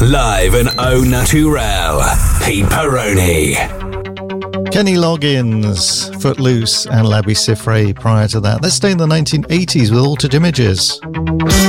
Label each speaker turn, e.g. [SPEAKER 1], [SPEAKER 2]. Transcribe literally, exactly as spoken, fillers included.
[SPEAKER 1] Live and au naturel, Pete Peroni.
[SPEAKER 2] Kenny Loggins, Footloose and Labi Siffre prior to that. Let's stay in the nineteen eighties with Altered Images.